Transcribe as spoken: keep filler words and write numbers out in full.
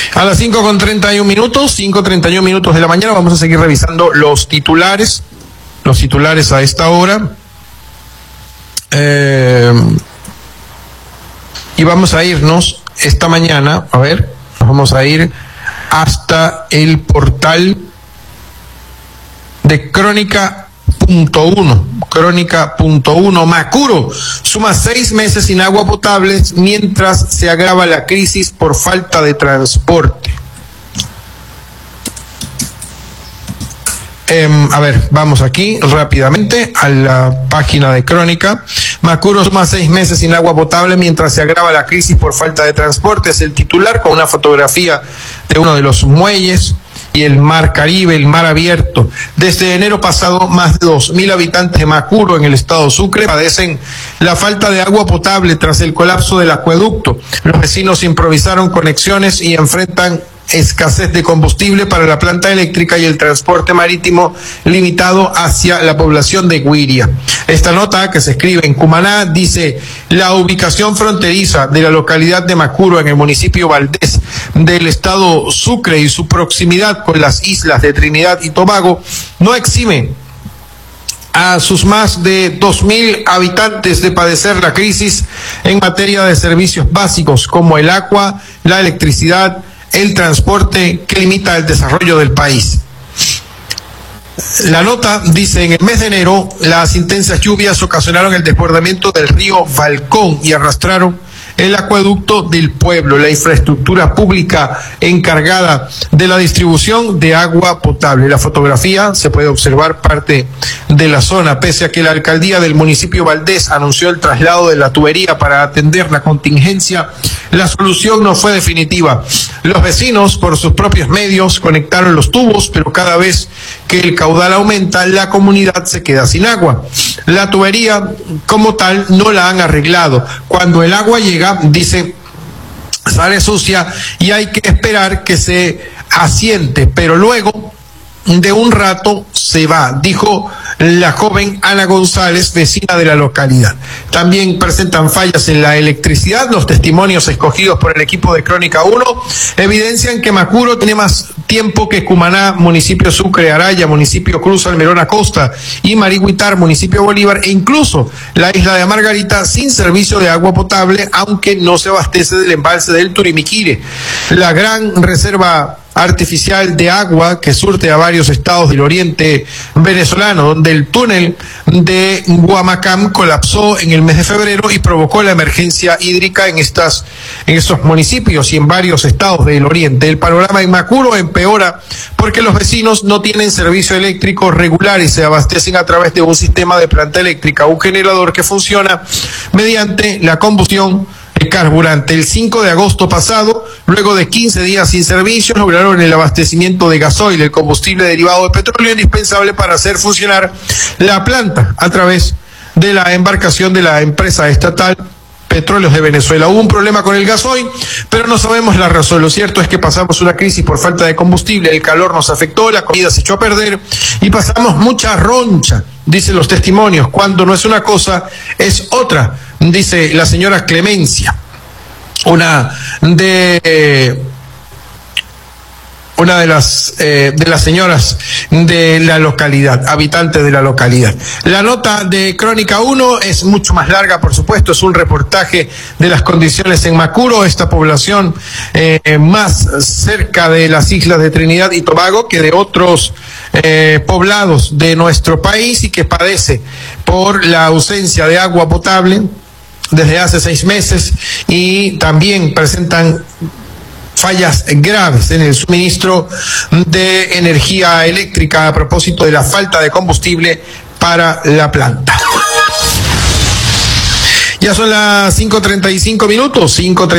A las cinco con treinta y un minutos, cinco treinta y un minutos de la mañana, vamos a seguir revisando los titulares, los titulares a esta hora. Eh, y vamos a irnos esta mañana, a ver, nos vamos a ir hasta el portal de Crónica punto uno. Crónica punto uno. Macuro suma seis meses sin agua potable mientras se agrava la crisis por falta de transporte. Eh, a ver, vamos aquí rápidamente a la página de Crónica. Macuro suma seis meses sin agua potable mientras se agrava la crisis por falta de transporte. Es el titular con una fotografía de uno de los muelles y el mar Caribe, el mar abierto. Desde enero pasado, más de dos mil habitantes de Macuro, en el estado Sucre, padecen la falta de agua potable tras el colapso del acueducto. Los vecinos improvisaron conexiones y enfrentan escasez de combustible para la planta eléctrica y el transporte marítimo limitado hacia la población de Guiria. Esta nota, que se escribe en Cumaná, dice: la ubicación fronteriza de la localidad de Macuro en el municipio Valdés del estado Sucre y su proximidad con las islas de Trinidad y Tobago no exime a sus más de dos mil habitantes de padecer la crisis en materia de servicios básicos como el agua, la electricidad, el transporte, que limita el desarrollo del país. La nota dice: en el mes de enero, las intensas lluvias ocasionaron el desbordamiento del río Balcón y arrastraron el acueducto del pueblo, la infraestructura pública encargada de la distribución de agua potable. En la fotografía se puede observar parte de la zona. Pese a que la alcaldía del municipio Valdés anunció el traslado de la tubería para atender la contingencia, la solución no fue definitiva. Los vecinos, por sus propios medios, conectaron los tubos, pero cada vez que el caudal aumenta, la comunidad se queda sin agua. La tubería, como tal, no la han arreglado. Cuando el agua llega, dice, sale sucia y hay que esperar que se asiente, pero luego de un rato se va, dijo la joven Ana González, vecina de la localidad. También presentan fallas en la electricidad. Los testimonios escogidos por el equipo de Crónica uno evidencian que Macuro tiene más tiempo que Cumaná, municipio Sucre, Araya, municipio Cruz Almerón Acosta y Marigüitar, municipio Bolívar, e incluso la isla de Margarita, sin servicio de agua potable, aunque no se abastece del embalse del Turimiquire, la gran reserva artificial de agua que surte a varios estados del oriente venezolano, donde el túnel de Guamacam colapsó en el mes de febrero y provocó la emergencia hídrica en estas en estos municipios y en varios estados del oriente. El panorama en Macuro empeora porque los vecinos no tienen servicio eléctrico regular y se abastecen a través de un sistema de planta eléctrica, un generador que funciona mediante la combustión de carburante. El cinco de agosto pasado, luego de quince días sin servicios, lograron el abastecimiento de gasoil, el combustible derivado de petróleo indispensable para hacer funcionar la planta a través de la embarcación de la empresa estatal Petróleos de Venezuela. Hubo un problema con el gasoil, pero no sabemos la razón. Lo cierto es que pasamos una crisis por falta de combustible, el calor nos afectó, la comida se echó a perder y pasamos mucha roncha, dicen los testimonios. Cuando no es una cosa, es otra, dice la señora Clemencia, una de una de las eh, de las señoras de la localidad, habitante de la localidad. La nota de Crónica uno es mucho más larga, por supuesto, es un reportaje de las condiciones en Macuro, esta población eh, más cerca de las islas de Trinidad y Tobago que de otros eh, poblados de nuestro país, y que padece por la ausencia de agua potable desde hace seis meses, y también presentan fallas graves en el suministro de energía eléctrica a propósito de la falta de combustible para la planta. Ya son las cinco treinta y cinco minutos, cinco